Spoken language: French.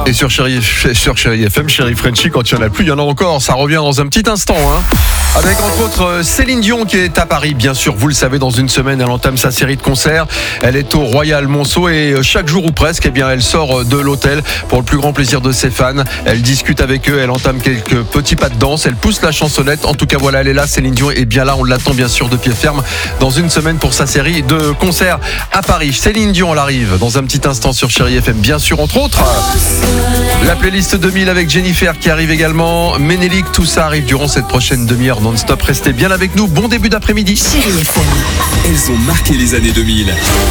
Et sur Chéri FM, Chéri Frenchy, quand il n'y en a plus, il y en a encore. Ça revient dans un petit instant. Avec entre autres Céline Dion qui est à Paris, bien sûr, vous le savez, dans une semaine, elle entame sa série de concerts. Elle est au Royal Monceau et chaque jour ou presque, elle sort de l'hôtel pour le plus grand plaisir de ses fans. Elle discute avec eux, elle entame quelques petits pas de danse, elle pousse la chansonnette. En tout cas, voilà, elle est là, Céline Dion est bien là, on l'attend bien sûr de pied ferme dans une semaine pour sa série de concerts à Paris. Céline Dion, elle arrive dans un petit instant sur Chéri FM, bien sûr, entre autres. La playlist 2000 avec Jennifer qui arrive également. Ménélique, tout ça arrive durant cette prochaine demi-heure non-stop. Restez bien avec nous. Bon début d'après-midi. Chéri FM. Elles ont marqué les années 2000.